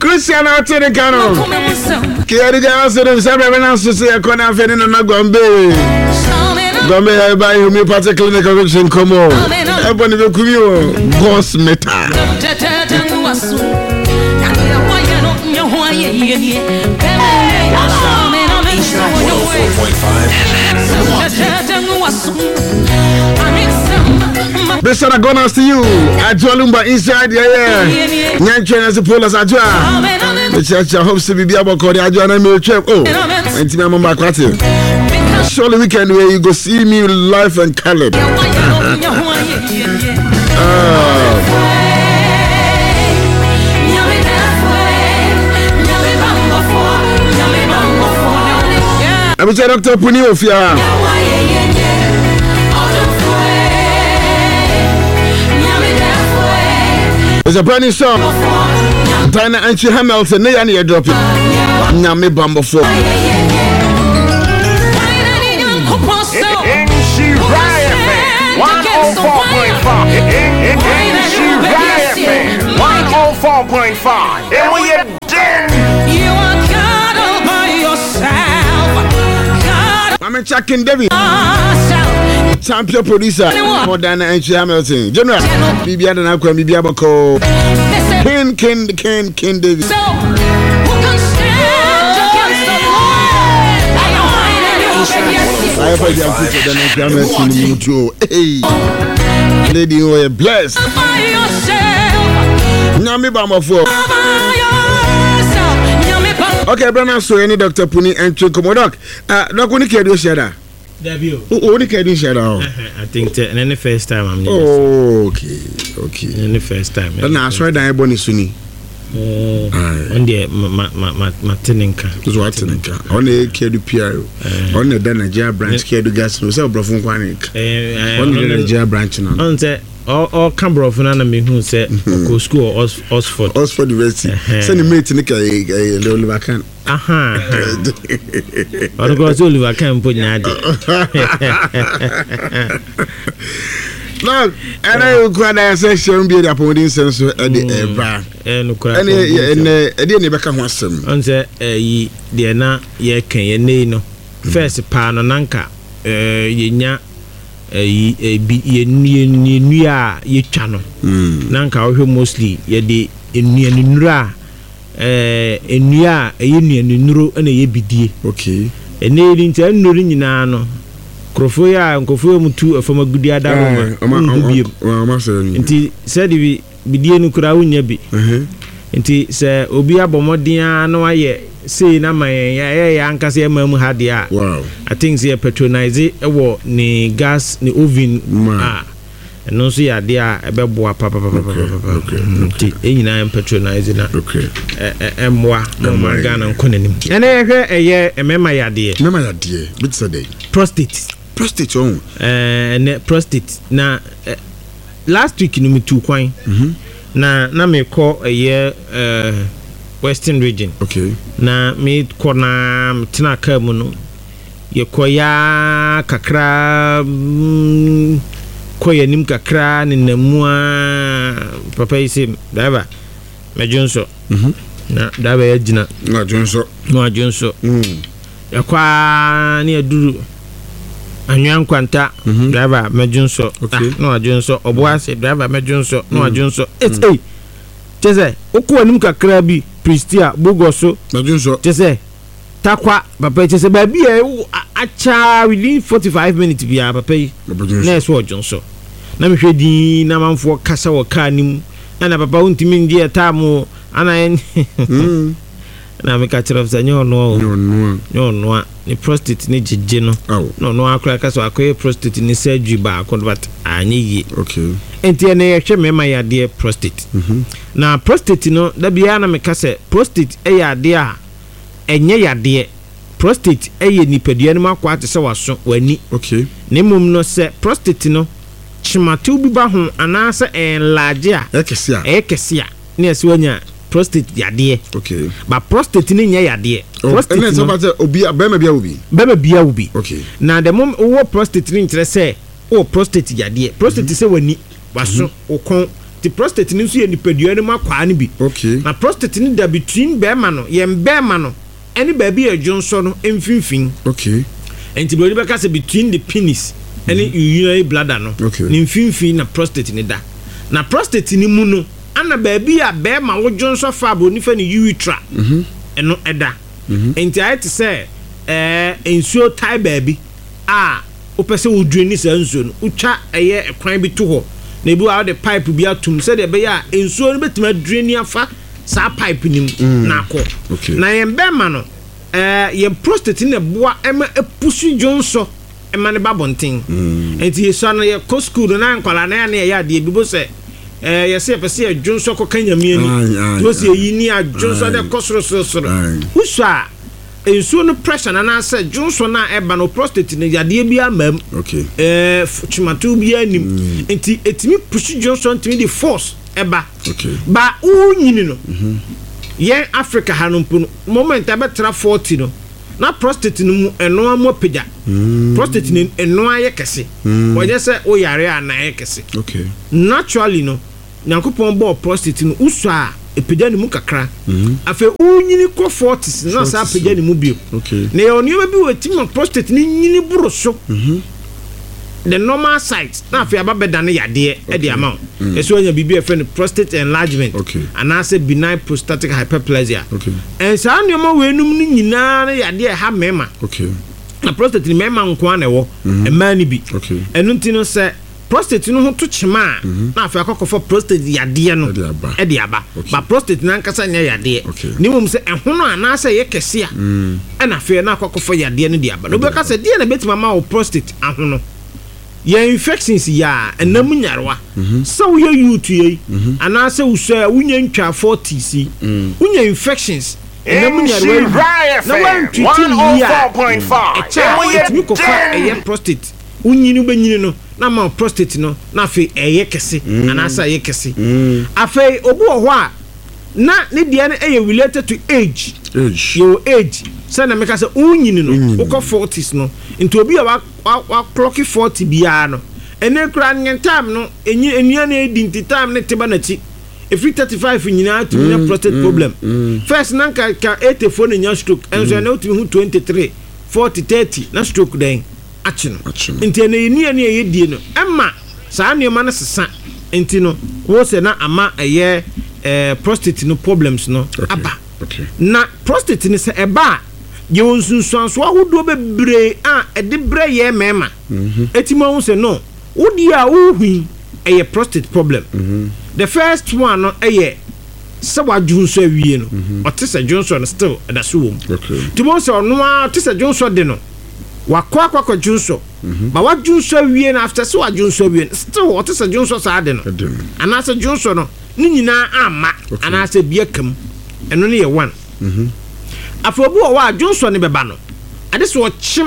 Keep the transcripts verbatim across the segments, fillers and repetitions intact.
Cristiano Atiricano. Kiari Jansen, Sabrina Susia Kona Fenina Gombe. Gombe by homeopathic clinic in Como. Ebony Kuyo, Boss Meta. Besara gonna see you. Ajolumba inside the air. Nyanchen as a pool as Ajwa. The church hopes to be able to Ajwa and trip. Oh, and Tima Mamba Kwati. Surely weekend where you go see me live and colored. I was a Doctor Puni of ya. It's a brand new song. Diana and she Hamilton, they are near dropping. Nyame Bamba for. one oh four point five. one oh four point five. And we are dead. You are God all by yourself. I'm a Chuckin David. Champion producer for Diana and she Hamilton. General, Bibiana and Aqua, Bibiabako. Ken, Ken, Ken, Ken David. So, who can stand against the Lord? I have a young teacher than I can to hey, lady, you are blessed. Nyame Bamba for. Okay, Brana, so any Doctor Puni and Chikomodok. Uh, Doc, when you can do share that. Oh, you can do share that. I think that and the first time I'm oh, okay, okay. And the first time. But now I swear that I born Suni. On the Martininka. Who's what Tinka? On the K D P R. On the Nigeria branch, K D Gas, no self Brofun Quanic. On the Nigeria branch. On the all Canberra of an enemy who said, go school Oxford. Oxford University. Send a mate to Nick a little vacant. Aha. Or go to Oliver can put Nadi. No, and I will quite a session be the upon sense at the Ebra. And I didn't become one some. On the ye, dear na, ye can ye no. First pan on anchor, ye nya. Ye ye near ye channel. Nanka mostly ye de in near Nura. Eh, in near a union in Nuro and a ye biddy. Okay. A name to Nurinano. Crofoya and Kofo Mutu from a good yard. Until said we begin Kuraun Yabi. Until say Obia Bomodia no aye. Say na my ya anka say mamu hadia. Wow. I think say patronize e wo ni gas ni oven ah. No so ya dia e be boa papa papa papa. Okay. E nyina em patronize na. Okay. Eh eh moa no manga na nkonanim. Ene ehwe eye emema yade. Emema yade. Bit say day. Prostate. Prostate on. Eh ne prostate na last week no me two kwan. Mhm. Na na me call eye eh Western region. Okay. Na me kona tina kamu no. Ye koya kakra mm, koya nim kakra ni namua papa ise daba mejonso. Mhm. Na daba ya jina. Na jonso. Na jonso. Mm. Ya kwa ni aduru anyan kwanta mm-hmm. Driver mejonso. Okay. Ah, no jonso oboase driver mejonso no jonso. It's hey. Tese okwa nim kakra bi Pristia Bogoso Najunso tese takwa papa tese ba bi e acha within forty-five minutes bia papa yi na so ojonso na me hwedi na manfo kasa wo ka nim na papa untimi ndi etamu ana mm na me ka tira fsa nyo no no no no no ni prostate ni jeje no no no akra kasa akoye prostate ni surgery ba akon but anyi okay enti na ye hwe mema ya de prostate mhm na prostate no da bia na me ka se prostate e ya de a enye ya de prostate e ye nipadua no makwa te se waso wani okay ne mum no se prostate no chimate obi ba ho anase enlarge a ekese a ekese a ne ese wanya prostate yade okay ba prostate ni nya yade prostate no so bata obi abema bia obi bema bia obi okay na the mum wo prostate ni nkyere se o prostate yade prostate se wani waso okon the prostate ni nso yɛ nipadua no mu akwaa no bi okay na prostate ni da between bɛrima no yɛn bɛrima no ɛne baabi yɛ dwonso no mfimfin okay nti bɛrɛ bɛka sɛ between the penis ɛne urinary bladder no okay ne mfimfin na prostate ni da na prostate ni mu no ana baabi a bɛrima wo dwonso fa bro nifa ne urethra mhm ɛno ɛda nti ayɛ te sɛ ɛɛ nsuo tai baabi a opese wo dreni sa nsuo no utwa ɛyɛ ekwan bi to hɔ na ebi wa de pipe bi atum sɛ de bɛyɛ a nsuo no betuma dreni afa sa pipe nim na akɔ na yɛn bɛma no ɛɛ yɛn prostate na boa ɛma epusu dwonso ɛma ne ba bonten enti yɛsɔ no yɛ kɔ school no na nkwala na yɛ yɛ adeɛ bi bo sɛ ɛɛ yɛsɛ pɛsɛ yɛ dwonso kɔ kanyamie ni to sɛ yi ni a dwonso de kɔ soro soro soro usɔ a ensuo no pressure na na say dwonso na eba no prostate ne yade bi amam okay eh chimatu bi anim enti etimi push dwonso ntimi the force eba okay ba unyini no mhm ye Africa hanompo no moment abetra forty no na prostate no mu eno amopagya prostate ne eno aye kese woje say o yare ana aye kese okay naturally no nyankopon bo prostate no uso a epagya ne mu kakra afa unyini ko forties na sa epagya ne mu bio na ye onyo bi wetim prostate ne nyini buro so the normal size na afa ababeda ne yade e de ama eso anya bibi efe ne prostate enlargement and asa benign prostatic hyperplasia en sa anoma we num ni nyina ne yade ha mema na prostate ne mema nko ana wo e ma ni bi enu ntino se prostate no ho to chima na afa akokofo prostate yade no e de aba ba prostate na nkasa nya yade ni mum se ehono ana se ye kese a e na afa na akokofo yade no de aba no be ka se de na betima ma wo prostate ahono ya infections ya enam nyarwa so wo youth ye ana se wo so wunya ntwa forty si wunya infections enam nyarwa na one oh four point five e ko fa eye prostate unyini benyini no na ma prostate no na fe eye kese ana se eye kese afa obu ho a na ne dia no eye related to age age your age say na meka say unyini no uko forties no into obi a wa wa clock forty bia no ene kura nyen time no enyi enua na edi time ne teba na ti every thirty-five nyina to mm, prostate mm, problem mm. First nanka ka eighty-four ne nya stroke enso na otimi hu twenty-three forty thirty na stroke den achi no enti ene enua na yedie no emma saa ne ma na sesa enti no wo se na ama eye eh prostate no problems no okay, aba okay. Na prostate ni se eba ye wonsunsuanso ahodo bebre a ede bre ye mema mhm etimo hu se no wodi a wohui eye prostate problem mhm the first one no eye se wadwunso awie no otese dwunso no still da so wom okay timo se ono a otese dwunso de no wakwa akwa dwunso ba wadwunso awie na after se wadwunso awie still otese dwunso sa de no ana se dwunso no ni nyina ama ana se biakam eno ne ye one mhm afobu o wa dwonso ne beba no ade so ochim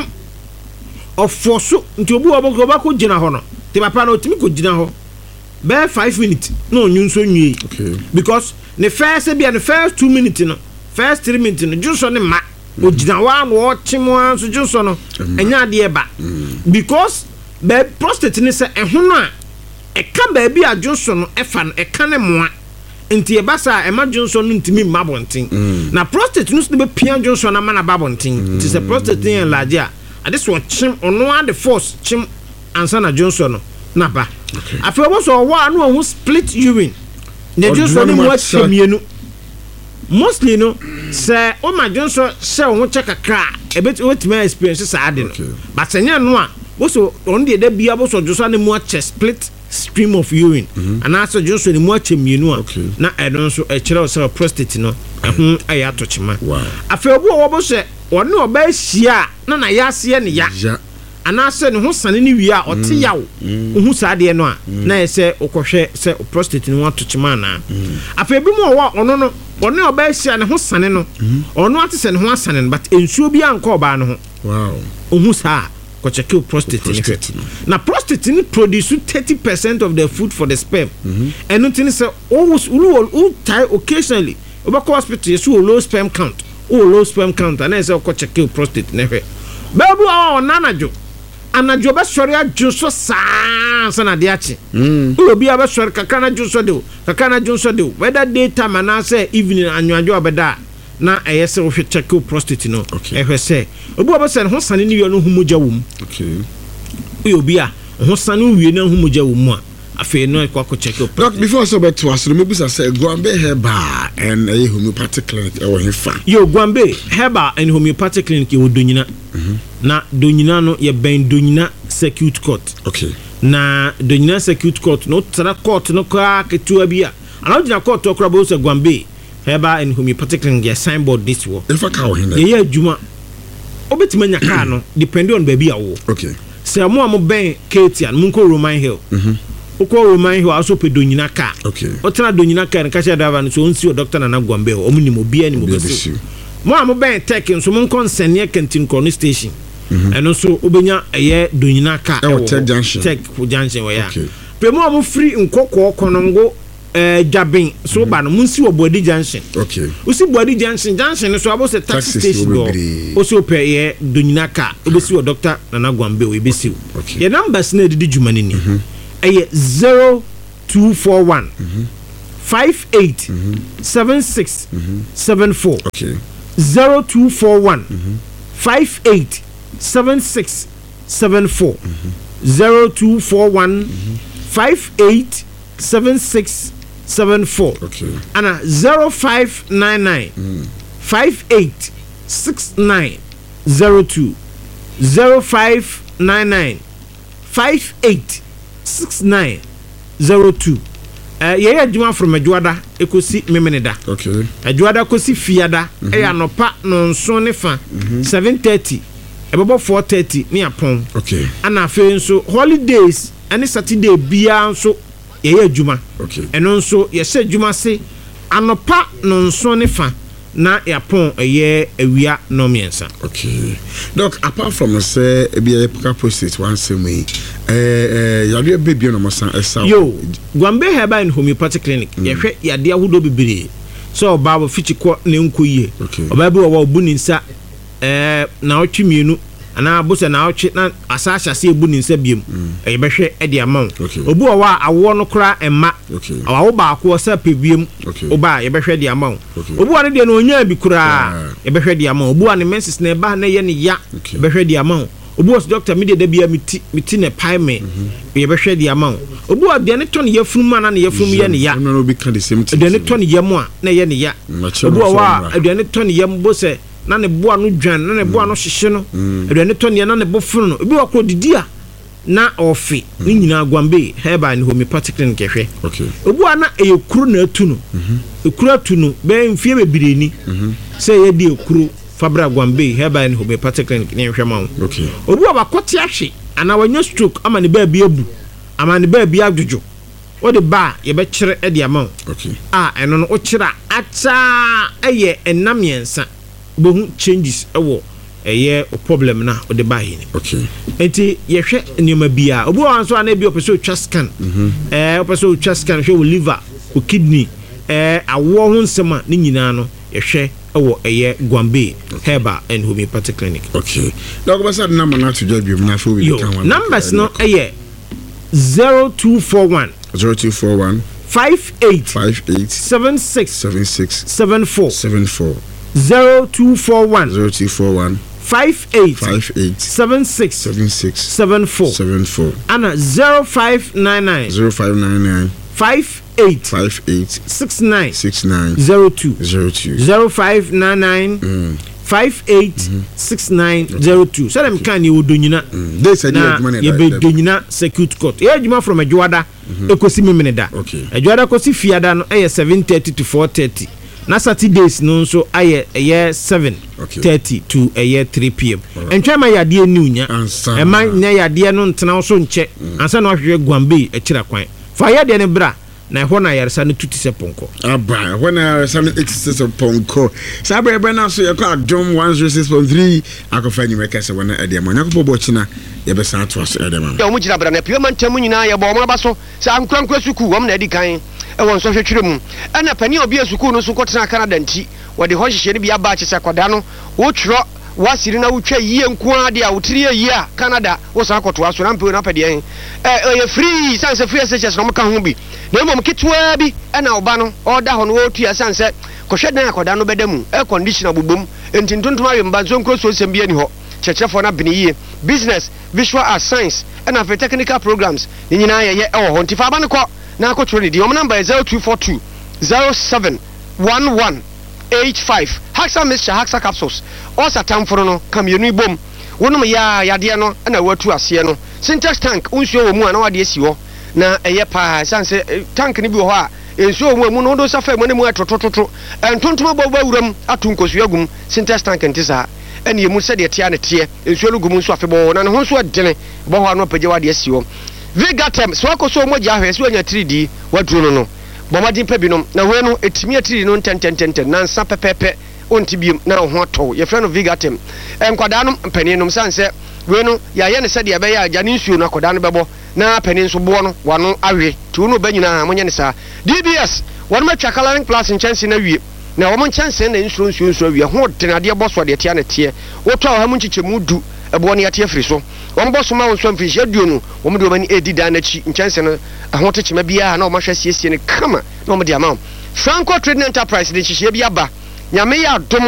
ofoso nti obu obo ba ko gina ho no te papa no otimi ko gina ho be five minutes no onwunso nwie okay because the first be the first two minutes no first three minutes no dwonso ne ma o gina wa no ochim wan so dwonso no enya ade e ba because be prostate ne se ehono a e ka ba bi a dwonso no e fa no e ka ne moa nti e basa e ma dwonso no ntimi mabonten na prostate no so be pia dwonso na ma na babonten nti se prostate enlarge a ade so chim ono a the force chim ansa na dwonso no na ba afi obo so wa no hu split urine ne dwonso no mo atemienu mostly no se o ma dwonso se o ho check kakra e bet wetima experience sa ade no but senya no a bo so on de da bia bo so dwonso ne mo check split stream of urine mm-hmm. And also just when mu achemienu a na edon so e kire o se prostate no ehun aya tochima afa obu o bo se woni oba hia na na ya se ne ya ana se ne ho sane ne wi a o te yawo hu sa de no a na e se okohwe se prostate no atochima na afa bi mu o ono no woni oba hia ne ho sane no ono ate se ne ho asane no but ensuo bi anka oba no ho wow hu sa ko check your prostate, prostate. Na prostate ni produce thirty percent of the food for the sperm and nothing say always will tie occasionally obako hospital you so low sperm count or low sperm count and say ko check your prostate never babu o nanajo anadwo bɛsɔre adwo so saa sana de ache mm obi abɛsɔre kakra na adwo so de kakra na adwo so de whether daytime ana say evening anwadwo abɛda na ɛyɛ sɛ wo hwɛ check your prostate no ɛhwɛ sɛ obi abɛsɛ ho sane ne wie no humugya wo mu okay obi a ho sane wie no humugya wo mu a afei no ekwa ko check your prostate. Before so beto asoro mebusa say Gwambe Herbal and a homeopathic clinic e wo hefa. Yo Gwambe Herbal and homeopathic clinic e wo Donyina. Mhm. Na Donyina no ye ben Donyina Circuit Court. Okay. Na Donyina Circuit Court no tara court no kwa ketua bia. Ana ogina court to kra bo say Gwambe Herbal and homeopathic clinic ye signboard this wo. Efa ka wo hin na. Ye ye adwuma. Obetima nya car no depend on baby awo. Okay. Say mo am ben Katian munko Roman Hill. Mhm. Uko Roman Hill also pe Donyina car. Okay. Otena Donyina car nka sha driver no so onsi o doctor na Gwambe o mu ni mo bia ni mo besi. Mo am ben tech nso mo nkon sene Kentin Corner station. Eno so obenya eye Donyina car e Tech Junction. Tech Junction we ya. Pe mo am free nkokko konongo eh Jabin so ba no munsi wo Bodi Junction. Okay. Usi Bodi Junction Junction so abo se taxi station go. Osi ope ye Donyina car obesi o doctor na Gwambe o ebesi. Ye numbers na didi jumani ni. Aye zero two four one five eight seven six seven four. Okay. Zero two four one five eight seven six seven four. Zero two four one five eight seven six seven four. Okay. And zero five nine nine five eight six nine zero two. Zero five nine nine five eight six nine zero two. Uh, yeah, adwuma from adwada ekosi memeneda. Okay. Adwada kosi fiada e anopa no nso ne fa seven thirty ebebo four thirty ne apon. Okay. Ana afi nso holidays any Saturday bia nso yeah adwuma. Okay. Eno nso ye se adwuma se anopa no nso ne fa na yapon eye awia no miensa. Okay. Doc, apart from say e be a prostate one same way eh eh yade baby no mosan esa. Yo Gwambe Herbal and homeopathic clinic ye hwe yade ahudo bibire so oba bo fichi ko ne nkoyie oba bi wo bu ninsa eh na otwe mienu ana abose na otwe na asasha se ebu ninsa biem e be hwe e de amon obu wo a awo no kra emma awo ba ko se pebiem oba ye be hwe de amon obu wa ne de no onya bi kra ye be hwe de amon obu wa ne menses na ba na ye ne ya be hwe de amon obu was doctor me de bia miti miti ne pai me ye be hwe de amon obu wa de ne ton ye funum na ne ye funum ye ne ya no no be kan the same thing de ne ton ye mo a na ye ne ya obu wa de ne ton ye mbo se na ne boa no dwan na ne boa no hyehye no de ne ton ye na ne bofunu no obi wa kro didi a na ofi ni nyina Gwambe Herbal and homeopathic clinic hwe okay obu na e kru na atu no e kru atu no be mfie bebire ni se ye de kru Fabra Gwambe Herbal and homeopathic clinic ni hwe ma okay obu abakote ahwe ana wanya stroke ama ne ba bi abu ama ne ba bi adwojo o de ba ye be kire e de ama okay ah eno no o kira acha eye enam yensa bohu changes ewo eye problem na o de ba yi ni okay enti ye hwe nioma bia obu anso ana bi opeso twa scan eh opeso twa scan hwe wo liver wo kidney eh awo ho nsema ni nyina no ye hwe ewo eye Gwambe Herbal and homeopathic clinic. Okay. Doc, what's that number now to judge you na for we can one. Numbers no eye zero two four one zero two four one five eight five eight seven six seven six seven four seven four zero two four one zero two four one five eight five eight seven six seven six seven four seven four and zero five nine nine zero five nine nine five eight five eight six nine six nine zero two zero two zero five nine nine five eight six nine zero two. So them can you Donyina. They said you money. You be Donyina Circuit Court. Yeah, you from Adwada. Ekosi memeneda. Okay. Adwada kosi fiada no eh seven thirty to four thirty. Na Saturdays no so aye eh seven thirty to eh three p m. Entwa ma yade enu nya. E ma nya yade no ntena so nche. Ansa na ohwe Gwambe e kira kwan. Fa yade ne bra. Na ho na yaresa no tuti se ponko aba ho na yaresa no eighty-six ponko sabre ebe na so yakọ adom one oh six point three akofa nyi meka se wona ede ma nyakopo bochina ye be san to aso ede ma ya mu gira bra na pio mantam nyina ye bo mo ba so sa ankwankwa suku wom na edi kan e won so hwetwere mu ana pani obi asuku no so kotena Canada nti wode ho hyehye ne bia ba kyesa kwada no wo twro wasiri na wotwa yie nko ade a wotiri yie a Canada wo san akoto aso na mpe na pede en eh eh free sanse free S H S no mka ho bi na mom ketwa bi e na oba no order ho no wotua sanse kohwe dan akoda no bedamu air conditioner bobom enti ntontom awe mba nso nkro so sem bi ani ho chechefo na bene yie business visual art science and for technical programs ni nyina ye ye e wo ho nti fa ba ne ko na akotro ne di o number zero two four two zero seven one one eight five Haxa Mixture Haxa capsules o satam foro no kamienu ibom wonum ya yade no na watu ase no syntax tank unsuo wo mu ana wade asi ho na eye pa sanse tank ni bi ho a ensuo wo mu no do safa mu ne mu atotototo entontom ababa wuram atunkosu agum syntax tank ntisa ene yemu se de tia ne tie ensuo no gum nso afebo na ne ho nso adene bo ho ano pagye wade asi ho Vigatem so akoso mo gya hwe so anya three D waduro no no bomadi pa binom na we no etimi atiri no ten ten ten ten na nsa pepepe onti biom na ho ato ye frɛ no Vigatem enkwada no mpani no sanse we no ya ye ne sɛ de be ya agya ne nsuo no akoda no bɛbɔ na pani nso bo no wano awe ti wo no banyina mo nye ne sa D B S wɔn ma twa coloring plus nkyɛnse na wie na wɔn nkyɛnse na nsuo nsuo nsuo wie ho tenade bɔ so de tia ne tie woto a ha mu nkyekyemu du ebo ne yate afiri so wɔn bɔ so ma wɔn so mfiri hyeduo no wɔn de wɔn ani edi dan n'akyi nkyɛnse no ho tekyema bia na wɔn ahwɛ siesie ne kama na wɔn de ama Franco Trading Enterprise de hyehyɛ bi aba nyame ya adom